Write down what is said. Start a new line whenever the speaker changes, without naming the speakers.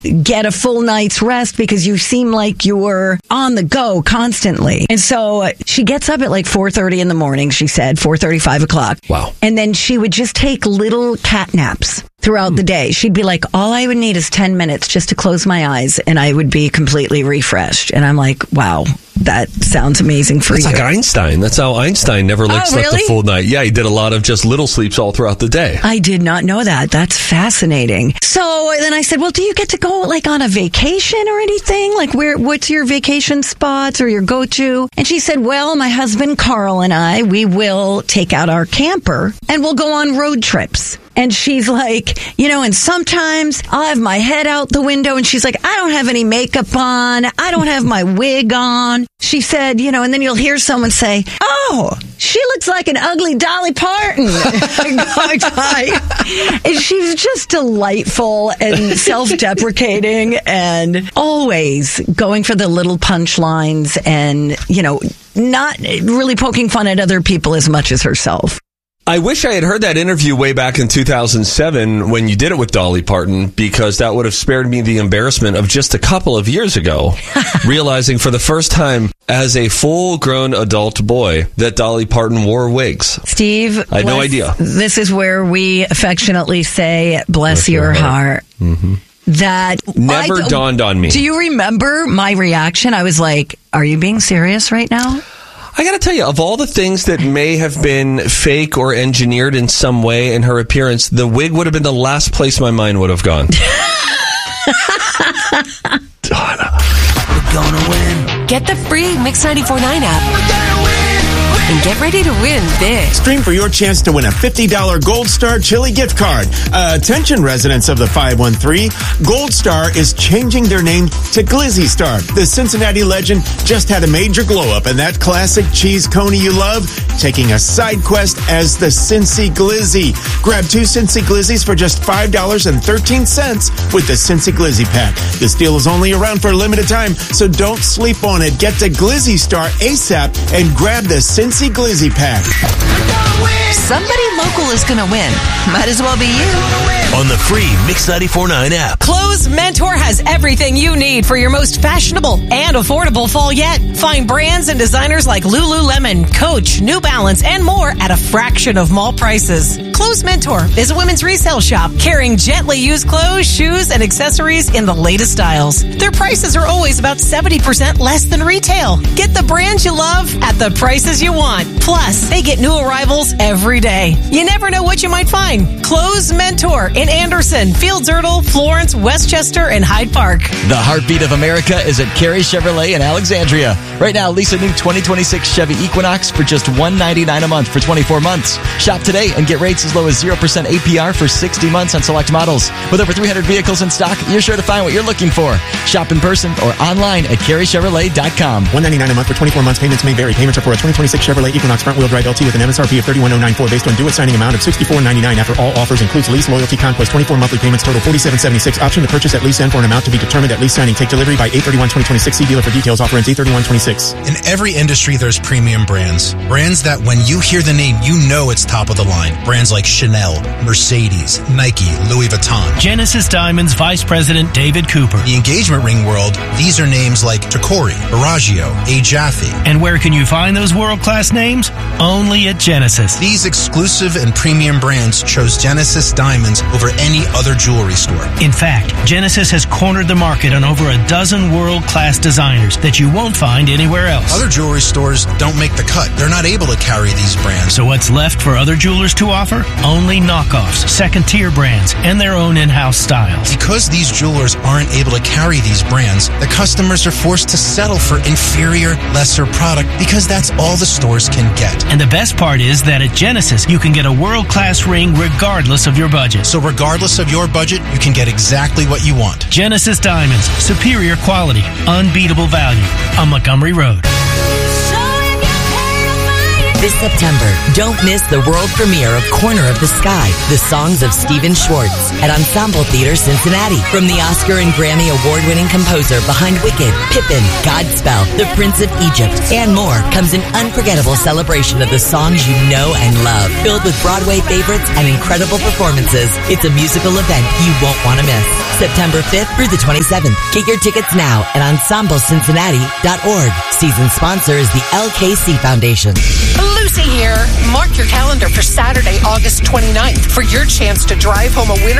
get a full night's rest because you seem like you're on the go constantly. And so she gets up at like 4:30 in the morning, she said, 4:30, 5 o'clock.
Wow.
And then she would just take little cat naps throughout the day. She'd be like, all I would need is 10 minutes just to close my eyes and I would be completely refreshed. And I'm like, wow, that sounds amazing for you.
It's like Einstein. That's how Einstein never slept a full night. Yeah, he did a lot of just little sleeps all throughout the day.
I did not know that. That's fascinating. So then I said, well, do you get to go like on a vacation or anything? Like what's your vacation spots or your go-to? And she said, well, my husband Carl and I, we will take out our camper and we'll go on road trips. And she's like, and sometimes I'll have my head out the window and she's like, I don't have any makeup on. I don't have my wig on. She said, and then you'll hear someone say, oh, she looks like an ugly Dolly Parton. And she's just delightful and self-deprecating and always going for the little punchlines and, not really poking fun at other people as much as herself.
I wish I had heard that interview way back in 2007 when you did it with Dolly Parton, because that would have spared me the embarrassment of just a couple of years ago, realizing for the first time as a full-grown adult boy that Dolly Parton wore wigs.
Steve,
I had no idea.
This is where we affectionately say, bless your heart.
Mm-hmm.
That
never dawned on me.
Do you remember my reaction? I was like, are you being serious right now?
I got to tell you, of all the things that may have been fake or engineered in some way in her appearance, the wig would have been the last place my mind would have gone. Donna.
We're gonna win.
Get the free Mix 94.9 app. We're gonna win. And get ready to win big.
Stream for your chance to win a $50 Gold Star Chili gift card. Attention residents of the 513, Gold Star is changing their name to Glizzy Star. The Cincinnati legend just had a major glow up, and that classic cheese coney you love, taking a side quest as the Cincy Glizzy. Grab 2 Cincy Glizzies for just $5.13 with the Cincy Glizzy pack. This deal is only around for a limited time, so don't sleep on it. Get to Glizzy Star ASAP and grab the Cincy Glizzy pack.
Somebody local is going to win. Might as well be you.
On the free Mix 94.9 app.
Clothes Mentor has everything you need for your most fashionable and affordable fall yet. Find brands and designers like Lululemon, Coach, New Balance, and more at a fraction of mall prices. Clothes Mentor is a women's resale shop carrying gently used clothes, shoes, and accessories in the latest styles. Their prices are always about 70% less than retail. Get the brands you love at the prices you want. Plus, they get new arrivals every day. You never know what you might find. Clothes Mentor in Anderson, Fields Erdel, Florence, Westchester, and Hyde Park.
The heartbeat of America is at Carey Chevrolet in Alexandria. Right now, lease a new 2026 Chevy Equinox for just $199 a month for 24 months. Shop today and get rates as low as 0% APR for 60 months on select models. With over 300 vehicles in stock, you're sure to find what you're looking for. Shop in person or online at CareyChevrolet.com.
$199 a month for 24 months. Payments may vary. Payments are for a 2026 Chevrolet Equinox front-wheel drive LT with an MSRP of $31,094 based on due signing amount of $64.99 after all offers. Includes lease, loyalty, conquest. 24 monthly payments total $47.76. Option to purchase at lease end for an amount to be determined at lease signing. Take delivery by 8/31/2026. See dealer for details. Offer ends 8/31/26.
In every industry, there's premium brands. Brands that when you hear the name, you know it's top of the line. Brands like Chanel, Mercedes, Nike, Louis Vuitton.
Genesis Diamonds Vice President David Cooper.
The engagement ring world, these are names like Tacori, Bellagio, A. Jaffe.
And where can you find those world-class names? Only at Genesis.
These exclusive and premium brands chose Genesis Diamonds over any other jewelry store.
In fact, Genesis has cornered the market on over a dozen world-class designers that you won't find anywhere else.
Other jewelry stores don't make the cut. They're not able to carry these brands.
So what's left for other jewelers to offer? Only knockoffs, second-tier brands, and their own in-house styles.
Because these jewelers aren't able to carry these brands, the customers are forced to settle for inferior, lesser product because that's all the stores can get.
And the best part is that at Genesis, you can get a world-class ring regardless of your budget.
So regardless of your budget, you can get exactly what you want.
Genesis Diamonds, superior quality, unbeatable value on Montgomery Road.
So if you're This September, don't miss the world premiere of Corner of the Sky, the songs of Stephen Schwartz at Ensemble Theater Cincinnati. From the Oscar and Grammy award-winning composer behind Wicked, Pippin, Godspell, The Prince of Egypt, and more comes an unforgettable celebration of the songs you know and love. Filled with Broadway favorites and incredible performances, it's a musical event you won't want to miss. September 5th through the 27th. Get your tickets now at EnsembleCincinnati.org. Season sponsor is the LKC Foundation.
Lucy here. Mark your calendar for Saturday, August 29th for your chance to drive home a winner